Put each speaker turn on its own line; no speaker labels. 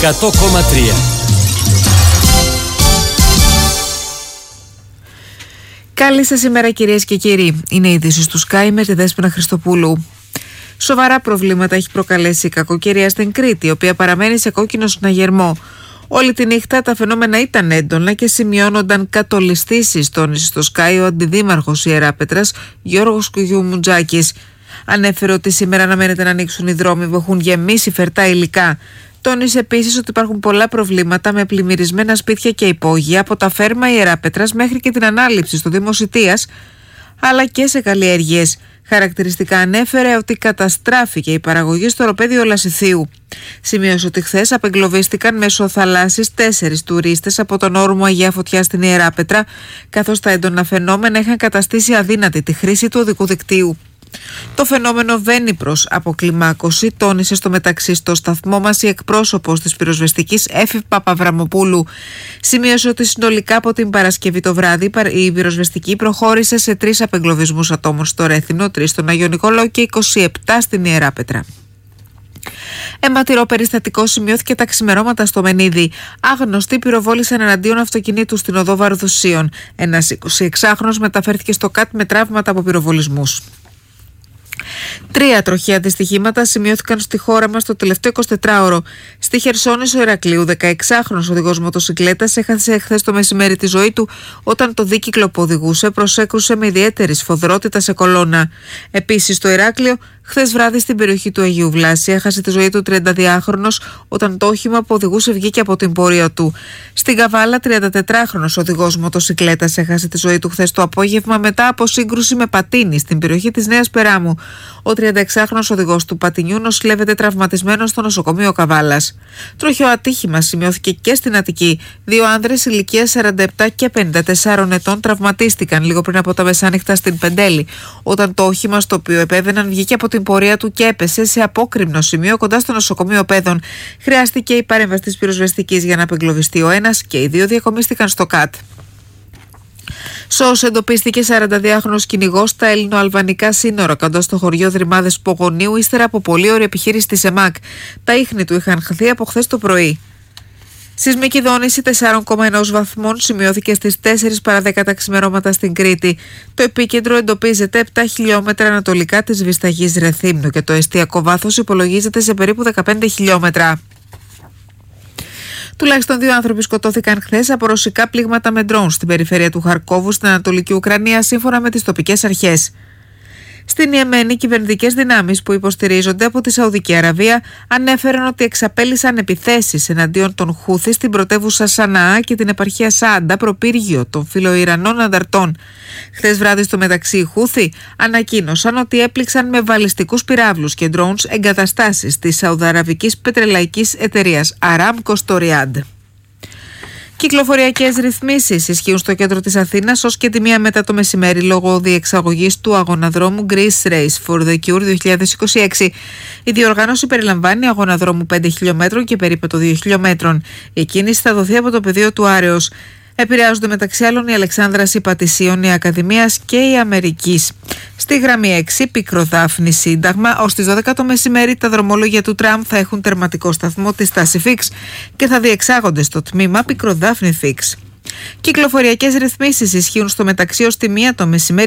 100,3.
Καλή σας ημέρα, κυρίες και κύριοι. Είναι η είδηση του Sky με τη Δέσποινα Χριστοπούλου. Σοβαρά προβλήματα έχει προκαλέσει η κακοκαιρία στην Κρήτη, η οποία παραμένει σε κόκκινο συναγερμό. Όλη τη νύχτα τα φαινόμενα ήταν έντονα και σημειώνονταν κατολιστήσεις, τόνισε στο Sky ο αντιδήμαρχος Ιεράπετρας Γιώργος Κουγιουμουτζάκης. Ανέφερε ότι σήμερα αναμένεται να ανοίξουν οι δρόμοι που έχουν γεμίσει φερτά υλικά. Τόνισε επίσης ότι υπάρχουν πολλά προβλήματα με πλημμυρισμένα σπίτια και υπόγεια από τα φέρμα Ιεράπετρας μέχρι και την ανάληψη στο Δήμο Σιτίας, αλλά και σε καλλιέργειες. Χαρακτηριστικά ανέφερε ότι καταστράφηκε η παραγωγή στο οροπέδιο Λασιθίου. Σημείωσε ότι χθες απεγκλωβίστηκαν μέσω θαλάσσης 4 τουρίστες από τον όρμο Αγία Φωτιά στην Ιεράπετρα, καθώς τα έντονα φαινόμενα είχαν καταστήσει αδύνατη τη χρήση του οδικού δικτύου. Το φαινόμενο βαίνει προς αποκλιμάκωση, τόνισε στο μεταξύ στο σταθμό μας η εκπρόσωπος της πυροσβεστικής Έφη Παπαβραμοπούλου. Σημείωσε ότι συνολικά από την Παρασκευή το βράδυ η πυροσβεστική προχώρησε σε 3 απεγκλωβισμούς ατόμων στο Ρέθινο, 3 στον Άγιο Νικόλαο και 27 στην Ιεράπετρα. Αιματηρό περιστατικό σημειώθηκε τα ξημερώματα στο Μενίδη. Άγνωστοι πυροβόλησαν εναντίον αυτοκινήτου στην οδό Βαρδουσίων. Ένας 26χρονος μεταφέρθηκε στο ΚΑΤ με τραύματα από πυροβολισμούς. 3 τροχαία δυστυχήματα σημειώθηκαν στη χώρα μας το τελευταίο 24ωρο. Στη Χερσόνησο Ηρακλείου, 16χρονος οδηγός μοτοσικλέτας έχασε χθες το μεσημέρι τη ζωή του όταν το δίκυκλο που οδηγούσε προσέκρουσε με ιδιαίτερη σφοδρότητα σε κολόνα. Επίσης, στο Ηράκλειο, χθες βράδυ στην περιοχή του Αγίου Βλάση έχασε τη ζωή του 32χρονος όταν το όχημα που οδηγούσε βγήκε από την πορεία του. Στην Καβάλα, 34χρονος οδηγός μοτοσικλέτας έχασε τη ζωή του χθες το απόγευμα μετά από σύγκρουση με πατίνι στην περιοχή της Νέας Περάμου. Ο 36χρονος οδηγός του πατινιού νοσηλεύεται τραυματισμένος στο νοσοκομείο Καβάλας. Τροχαίο ατύχημα σημειώθηκε και στην Αττική. 2 άνδρες ηλικίας 47 και 54 ετών τραυματίστηκαν λίγο πριν από τα μεσάνυχτα στην Πεντέλη, όταν το όχημα στο οποίο επέβαιναν βγήκε από την πορεία του και έπεσε σε απόκρημνο σημείο κοντά στο νοσοκομείο Πέδων. Χρειάστηκε η παρέμβαση της πυροσβεστικής για να απεγκλωβιστεί ο ένας και οι 2 διακομίστηκαν στο ΚΑΤ. Σως εντοπίστηκε 42χρονος κυνηγός στα ελληνοαλβανικά σύνορα κοντά στο χωριό Δρυμάδες Πογονίου, ύστερα από πολλή ώρα επιχείρηση της ΕΜΑΚ. Τα ίχνη του είχαν χαθεί από χθες το πρωί. Σεισμική δόνηση 4,1 βαθμών σημειώθηκε στις 4 παρά 10 τα ξημερώματα στην Κρήτη. Το επίκεντρο εντοπίζεται 7 χιλιόμετρα ανατολικά της Βυσταγής Ρεθύμνου και το εστιακό βάθος υπολογίζεται σε περίπου 15 χιλιόμετρα. Τουλάχιστον 2 άνθρωποι σκοτώθηκαν χθες από ρωσικά πλήγματα με ντρόουν στην περιφέρεια του Χαρκόβου στην Ανατολική Ουκρανία, σύμφωνα με τις τοπικές αρχές. Στην Ιεμένη, κυβερνητικές δυνάμεις που υποστηρίζονται από τη Σαουδική Αραβία ανέφεραν ότι εξαπέλυσαν επιθέσεις εναντίον των Χούθη στην πρωτεύουσα Σαναά και την επαρχία Σάντα, προπύργιο των φιλοϊρανών ανταρτών. Χθες βράδυ, στο μεταξύ, οι Χούθη ανακοίνωσαν ότι έπληξαν με βαλιστικούς πυράβλους και ντρόουνς εγκαταστάσεις της σαουδαραβικής πετρελαϊκής εταιρείας Aramco στο Ριάντ. Κυκλοφοριακές ρυθμίσεις ισχύουν στο κέντρο της Αθήνας ως και τη 1 μετά το μεσημέρι λόγω διεξαγωγής του αγωναδρόμου Greece Race for the Cure 2026. Η διοργάνωση περιλαμβάνει αγωναδρόμου 5 χιλιόμετρων και περίπατο 2 χιλιόμετρων. Η κίνηση θα δοθεί από το πεδίο του Άρεως. Επηρεάζονται μεταξύ άλλων η Αλεξάνδρας, η Πατησίων, η Ακαδημίας και η Αμερικής. Στη γραμμή 6, Πικροδάφνη Σύνταγμα, ως τις 12 το μεσημέρι τα δρομολόγια του τραμ θα έχουν τερματικό σταθμό τη στάση Φίξ και θα διεξάγονται στο τμήμα Πικροδάφνη Φίξ. Κυκλοφοριακές ρυθμίσεις ισχύουν στο μεταξύ ως τη 1 το μεσημέρι